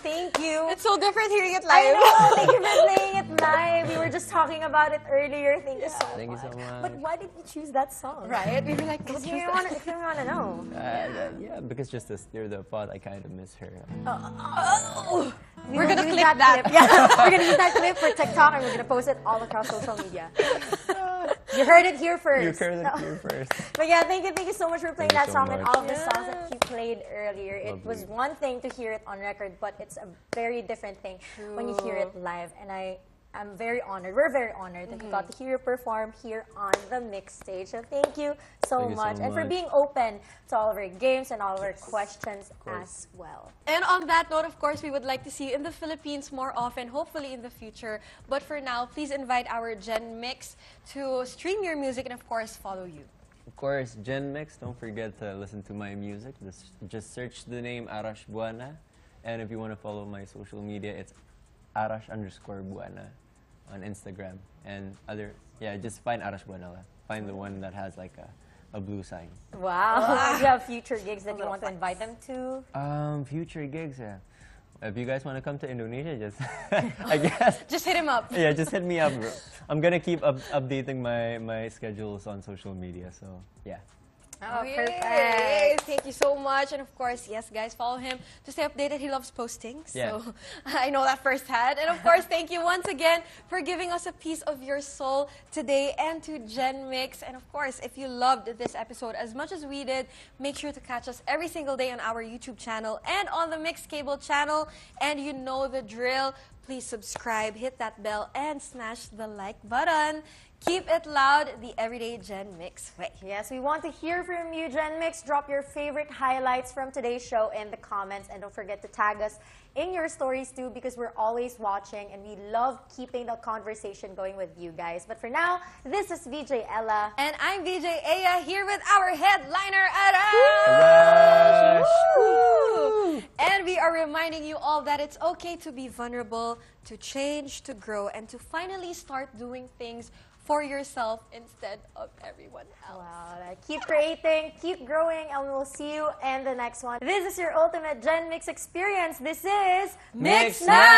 Thank you. It's so different hearing it I live. know. Thank you for playing it live. We were just talking about it earlier. Thank you so much. Thank you so much. But why did you choose that song? Right? We were like, If you want to know. Yeah, because just to steer the pod, I kind of miss her. We're gonna use clip that. clip. Yeah, we're gonna use that clip for TikTok and we're gonna post it all across social media. You heard it here first. You heard it here first. But yeah, thank you so much for playing Thank that you song so and much. all of the songs that you played earlier. It Lovely. was one thing to hear it on record, but it's a very different thing when you hear it live. And I'm very honored. We're very honored that we got to hear you perform here on the Mix stage. So thank you so Thank you so much. And for much. being open to all of our games and all of our questions as well. And on that note, of course, we would like to see you in the Philippines more often, hopefully in the future. But for now, please invite our Gen Mix to stream your music and, of course, follow you. Of course, Gen Mix, don't forget to listen to my music. Just search the name Arash Buana. And if you want to follow my social media, it's Arash_Buana on Instagram. And just find Arash Buana. Find the one that has like a blue sign. Wow. Do you have future gigs that you want to invite them to? Future gigs, yeah. If you guys want to come to Indonesia, just, I guess. Just hit him up. Yeah, just hit me up, bro. I'm gonna keep updating my schedules on social media, so yeah. Oh, Yay. perfect. Thank you so much. And of course, yes, guys, follow him to stay updated. He loves posting, Yeah. so I know that firsthand. And of course, thank you once again for giving us a piece of your soul today, and to Gen Mix. And of course, if you loved this episode as much as we did, make sure to catch us every single day on our YouTube channel and on the Mix Cable channel. And you know the drill. Please subscribe, hit that bell, and smash the like button. Keep it loud, the Everyday Gen Mix way. Yes, we want to hear from you, Gen Mix. Drop your favorite highlights from today's show in the comments. And don't forget to tag us in your stories too, because we're always watching and we love keeping the conversation going with you guys. But for now, this is VJ Ella. And I'm VJ Aya here with our headliner, Arash! Arash! And we are reminding you all that it's okay to be vulnerable, to change, to grow, and to finally start doing things for yourself instead of everyone else. Wow, keep creating, keep growing, and we'll see you in the next one. This is your ultimate Gen Mix experience. This is Mix Now!